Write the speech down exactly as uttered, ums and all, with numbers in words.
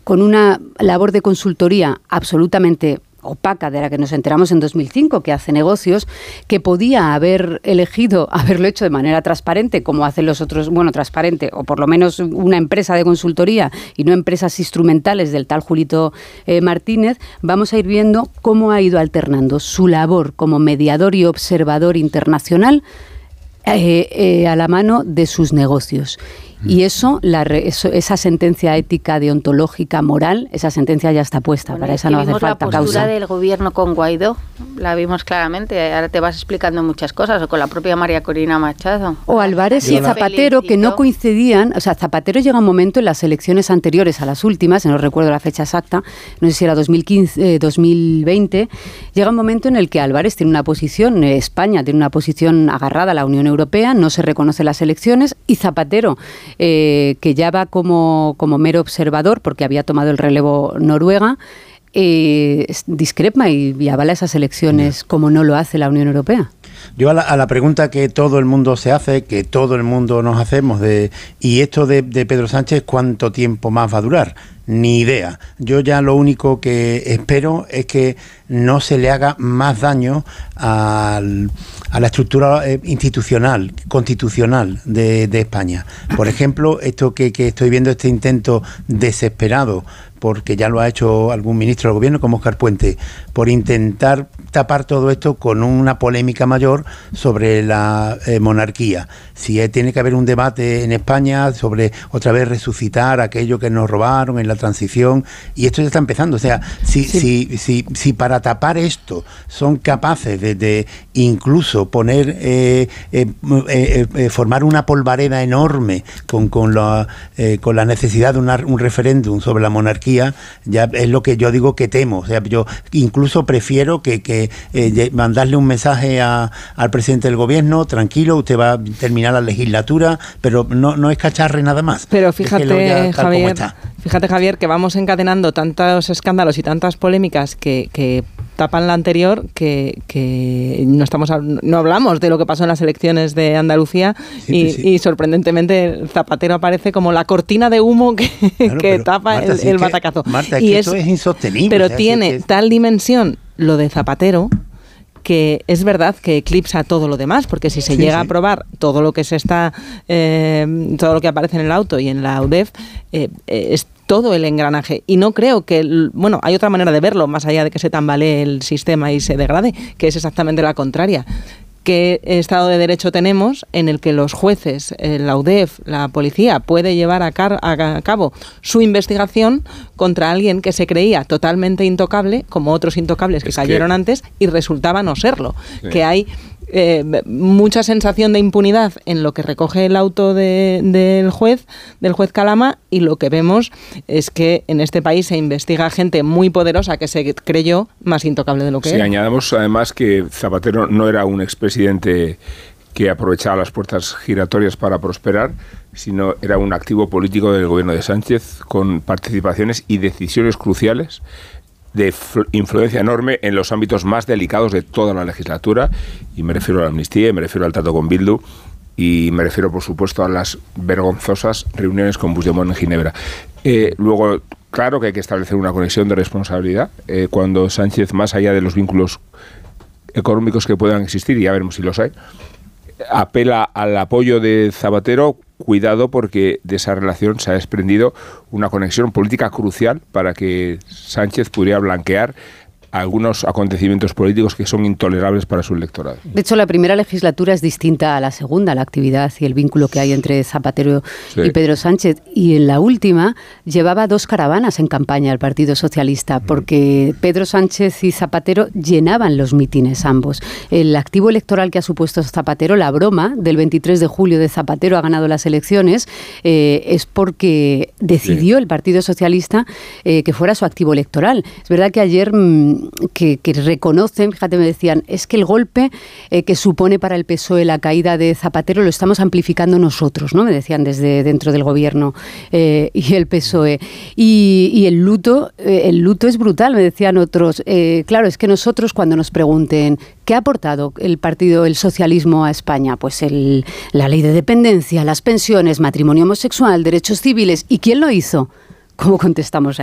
con una labor de consultoría absolutamente opaca, de la que nos enteramos en dos mil cinco, que hace negocios, que podía haber elegido haberlo hecho de manera transparente, como hacen los otros, bueno, transparente, o por lo menos una empresa de consultoría y no empresas instrumentales del tal Julito eh, Martínez, vamos a ir viendo cómo ha ido alternando su labor como mediador y observador internacional eh, eh, a la mano de sus negocios. Y eso, la, eso, esa sentencia ética, deontológica, moral, esa sentencia ya está puesta. Bueno, para esa no hace falta causa. La postura del gobierno con Guaidó, la vimos claramente. Ahora te vas explicando muchas cosas, o con la propia María Corina Machado. O Álvarez y Zapatero, que no coincidían. O sea, Zapatero llega un momento en las elecciones anteriores a las últimas, no recuerdo la fecha exacta, no sé si era dos mil quince, eh, dos mil veinte, llega un momento en el que Álvarez tiene una posición, eh, España tiene una posición agarrada a la Unión Europea, no se reconocen las elecciones, y Zapatero, Eh, que ya va como, como mero observador, porque había tomado el relevo Noruega, eh, discrepa y, y avala esas elecciones como no lo hace la Unión Europea. Yo a la, a la pregunta que todo el mundo se hace, que todo el mundo nos hacemos, de ¿y esto de, de Pedro Sánchez cuánto tiempo más va a durar? Ni idea. Yo ya lo único que espero es que no se le haga más daño al, a la estructura eh, institucional, constitucional de, de España. Por ejemplo, esto que, que estoy viendo, este intento desesperado, porque ya lo ha hecho algún ministro del gobierno como Óscar Puente, por intentar tapar todo esto con una polémica mayor sobre la eh, monarquía. Si eh, tiene que haber un debate en España sobre otra vez resucitar aquello que nos robaron en la transición, y esto ya está empezando. O sea, si, sí. si, si, si para tapar esto son capaces de, de incluso poner, eh, eh, eh, eh, formar una polvareda enorme con, con, la, eh, con la necesidad de una, un referéndum sobre la monarquía, ya es lo que yo digo que temo. O sea, yo incluso prefiero que, que eh, mandarle un mensaje a, al presidente del gobierno: tranquilo, usted va a terminar la legislatura, pero no, no es cacharre nada más. Pero fíjate, Javier, fíjate, Javier, que vamos encadenando tantos escándalos y tantas polémicas que, que tapan la anterior, que, que no estamos no hablamos de lo que pasó en las elecciones de Andalucía, sí, y, sí. y sorprendentemente Zapatero aparece como la cortina de humo que, claro, que tapa Marta, el, si el batacazo. Que, Marta, es y que es, esto es insostenible. Pero o sea, tiene si es que... tal dimensión lo de Zapatero, que es verdad que eclipsa todo lo demás, porque si se sí, llega sí. a probar todo lo que se está, eh, todo lo que aparece en el auto y en la U D E F, eh, eh, es todo el engranaje. Y no creo que, el, bueno, hay otra manera de verlo, más allá de que se tambalee el sistema y se degrade, que es exactamente la contraria. ¿Qué Estado de Derecho tenemos en el que los jueces, la U D E F, la policía, puede llevar a, car- a cabo su investigación contra alguien que se creía totalmente intocable, como otros intocables que es cayeron que... antes, y resultaba no serlo? Sí. Que hay eh, mucha sensación de impunidad en lo que recoge el auto de, del juez, del juez Calama, y lo que vemos es que en este país se investiga gente muy poderosa que se creyó más intocable de lo que sí, era. Sí, añadamos además que Zapatero no era un expresidente que aprovechaba las puertas giratorias para prosperar, sino era un activo político del gobierno de Sánchez, con participaciones y decisiones cruciales de influencia enorme en los ámbitos más delicados de toda la legislatura, y me refiero a la amnistía, y me refiero al trato con Bildu, y me refiero, por supuesto, a las vergonzosas reuniones con Puigdemont en Ginebra. Eh, luego, claro que hay que establecer una conexión de responsabilidad eh, cuando Sánchez, más allá de los vínculos económicos que puedan existir, y ya veremos si los hay, apela al apoyo de Zapatero. Cuidado, porque de esa relación se ha desprendido una conexión política crucial para que Sánchez pudiera blanquear algunos acontecimientos políticos que son intolerables para su electorado. De hecho, la primera legislatura es distinta a la segunda, la actividad y el vínculo que hay entre Zapatero sí. y Pedro Sánchez. Y en la última llevaba dos caravanas en campaña el Partido Socialista, porque Pedro Sánchez y Zapatero llenaban los mítines ambos. El activo electoral que ha supuesto Zapatero, la broma del veintitrés de julio de Zapatero ha ganado las elecciones, eh, es porque decidió sí. el Partido Socialista eh, que fuera su activo electoral. Es verdad que ayer... Mmm, Que, que reconocen, fíjate, me decían, es que el golpe eh, que supone para el P S O E la caída de Zapatero lo estamos amplificando nosotros, ¿no? Me decían desde dentro del gobierno eh, y el P S O E. Y, y el luto, eh, el luto es brutal, me decían otros. Eh, claro, es que nosotros cuando nos pregunten ¿qué ha aportado el partido, el socialismo a España? Pues el, la ley de dependencia, las pensiones, matrimonio homosexual, derechos civiles. ¿Y quién lo hizo? ¿Cómo contestamos a